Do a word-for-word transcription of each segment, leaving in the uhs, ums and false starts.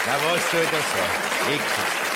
Na, was soll das sein? Nix.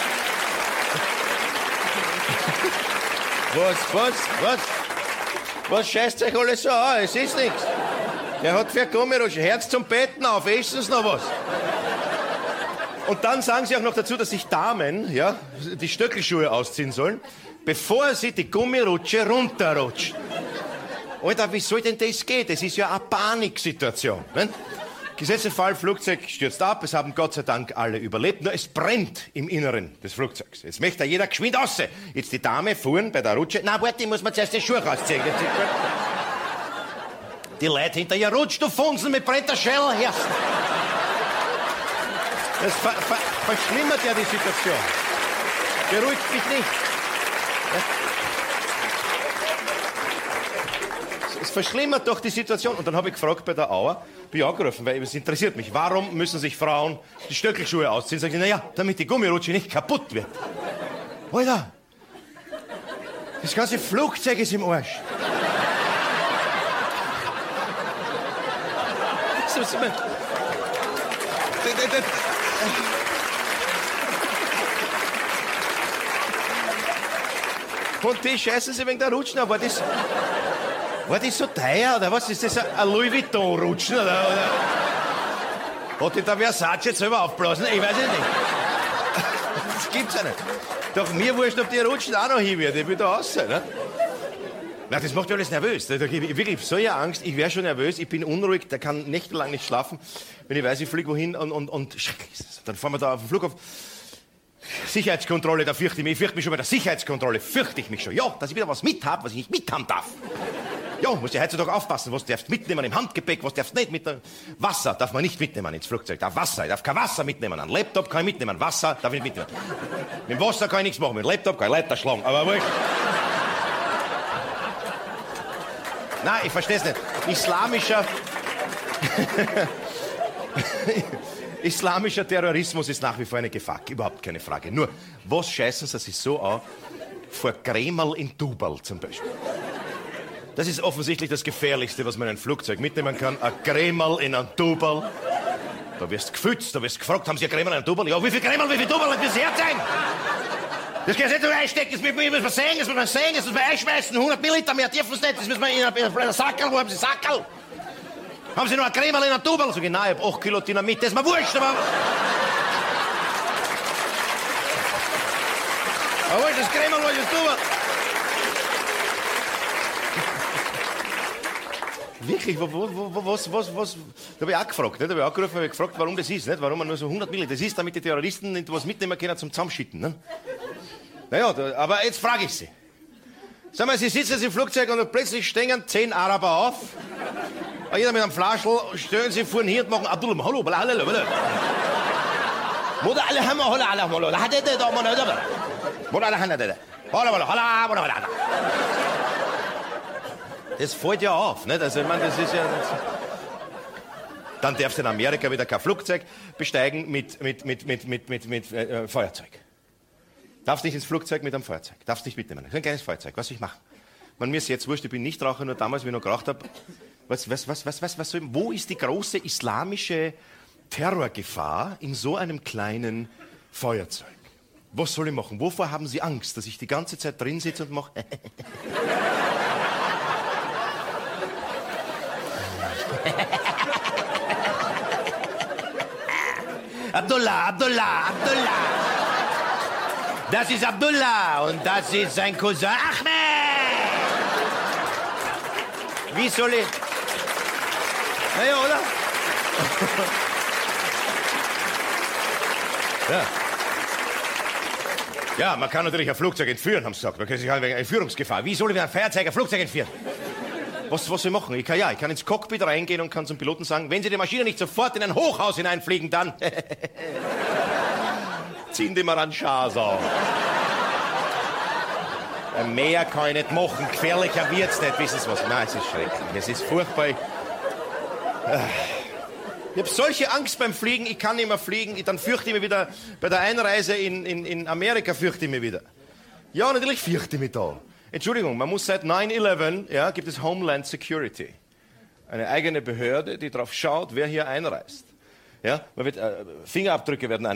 Was, was, was? Was scheißt euch alles so an? Es ist nichts. Der hat für Gummirutschen Herz zum Betten auf. Ist es noch was? Und dann sagen sie auch noch dazu, dass sich Damen, ja, die Stöckelschuhe ausziehen sollen, bevor sie die Gummirutsche runterrutscht. Alter, wie soll denn das gehen? Das ist ja eine Paniksituation. Ne? Gesetzter Fall, Flugzeug stürzt ab, es haben Gott sei Dank alle überlebt, nur es brennt im Inneren des Flugzeugs. Jetzt möchte jeder geschwind raus. Jetzt die Dame fuhren bei der Rutsche. Na, warte, ich muss mir zuerst die Schuhe rausziehen. Die Leute hinter ihr, rutsch, du Funsen mit brennter Schell, hörst. Das ver ver verschlimmert ja die Situation. Beruhigt mich nicht. Es verschlimmert doch die Situation. Und dann habe ich gefragt bei der Auer, bin ich angerufen, weil es interessiert mich. Warum müssen sich Frauen die Stöckelschuhe ausziehen? Sagen sie, naja, damit die Gummirutsche nicht kaputt wird. Alter, das ganze Flugzeug ist im Arsch. So, so, und die scheißen sie wegen der Rutschen, aber das... War das so teuer, oder was? Ist das ein Louis Vuitton-Rutschen, oder, oder? Hat die der Versace selber aufblasen? Ich weiß es nicht. Das gibt's ja nicht. Doch mir wurscht, ob die Rutschen auch noch hin wird. Ich will da raus sein, ne? Na, das macht mich alles nervös. Da gebe ich wirklich so eine Angst. Ich wäre schon nervös, ich bin unruhig, der kann nächtelang nicht schlafen, wenn ich weiß, ich fliege wohin und, und, und schrecklich ist es. Dann fahren wir da auf den Flughafen. Sicherheitskontrolle, da fürchte ich mich. Ich fürchte mich schon bei der Sicherheitskontrolle. Fürchte ich mich schon. Ja, dass ich wieder was mit habe, was ich nicht mithaben darf. Ja, musst du heutzutage aufpassen, was darfst mitnehmen im Handgepäck, was darfst nicht mitnehmen. Wasser darf man nicht mitnehmen ins Flugzeug. Darf Wasser, ich darf kein Wasser mitnehmen. Ein Laptop kann ich mitnehmen, Wasser darf ich nicht mitnehmen. Mit dem Wasser kann ich nichts machen, mit dem Laptop kann ich Leiter schlagen, aber wurscht. Nein, ich versteh's nicht. Islamischer... Islamischer Terrorismus ist nach wie vor eine Gefahr, überhaupt keine Frage. Nur, was scheißen sie sich so an vor Kremerl in Tubal zum Beispiel? Das ist offensichtlich das Gefährlichste, was man in ein Flugzeug mitnehmen kann. Ein Kremerl in ein Tubal. Da wirst du gefützt, da wirst du gefragt, haben Sie ein Kremerl in ein Tubal? Ja, wie viel Kremerl, wie viel Tubal, das muss herzeigen? Das kann nicht so einstecken, das müssen wir sehen, das müssen wir sehen, das müssen wir einschmeißen, hundert Milliliter mehr dürfen Sie nicht, das müssen wir in einen Sackerl, wo haben Sie Sackerl? Haben Sie noch ein Kremerl in ein Tubal? So genau, ich hab acht Kilo Dynamit, das ist mir wurscht, aber... Aber wo ist das Kremerl, wo ist das Tubal? Wirklich, wo, wo, wo, was, was, was, da habe ich auch gefragt, nicht? Da habe ich auch gerufen, habe ich gefragt, warum das ist, nicht? Warum man nur so hundert Milliliter, das ist, damit die Terroristen nicht was mitnehmen können zum Zusammenschütten, ne? Naja, da, aber jetzt frage ich Sie. Sag mal, Sie sitzen jetzt im Flugzeug und plötzlich stehen zehn Araber auf, jeder mit einem Flaschel, stellen Sie vorne hier und machen Abdullah, hallo, hallo, hallo, hallo. Muda alle haben hallo, hallo, hallo, da hat er da, man hat er. Muda alle haben da, hallo, hallo, hallo, hallo, hallo. Das fällt ja auf, nicht? Also, ich meine, das ist ja... Dann darfst du in Amerika wieder kein Flugzeug besteigen mit, mit, mit, mit, mit, mit, mit äh, Feuerzeug. Darfst nicht ins Flugzeug mit einem Feuerzeug. Darfst nicht mitnehmen. Das ist ein kleines Feuerzeug. Was soll ich machen? Man, mir ist jetzt wurscht, ich bin nicht Raucher, nur damals, wie ich noch geraucht habe. Was, was, was, was, was, was soll, wo ist die große islamische Terrorgefahr in so einem kleinen Feuerzeug? Was soll ich machen? Wovor haben Sie Angst, dass ich die ganze Zeit drin sitze und mache... Abdullah, Abdullah, Abdullah. Das ist Abdullah und das ist sein Cousin Ahmed. Wie soll ich... Na ja, oder? Ja. Ja, man kann natürlich ein Flugzeug entführen, haben sie gesagt. Man kann sich halt wegen Entführungsgefahr. Wie soll ich ein Feuerzeug ein Flugzeug entführen? Was, was soll ich machen? Ich kann, ja, ich kann ins Cockpit reingehen und kann zum Piloten sagen, wenn Sie die Maschine nicht sofort in ein Hochhaus hineinfliegen, dann ziehen die mir an Schasau. Mehr kann ich nicht machen. Gefährlicher wird's nicht, wissen Sie was? Nein, es ist schrecklich. Es ist furchtbar. Ich habe solche Angst beim Fliegen, ich kann nicht mehr fliegen. Dann fürchte ich mich wieder, bei der Einreise in, in, in Amerika fürchte ich mich wieder. Ja, natürlich fürchte ich mich da. Entschuldigung, man muss seit nine eleven, ja, gibt es Homeland Security. Eine eigene Behörde, die darauf schaut, wer hier einreist. Ja, man wird, äh, Fingerabdrücke werden